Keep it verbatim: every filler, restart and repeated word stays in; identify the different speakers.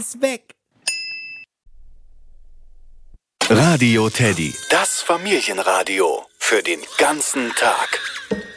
Speaker 1: ist weg.
Speaker 2: Radio Teddy, das Familienradio für den ganzen Tag.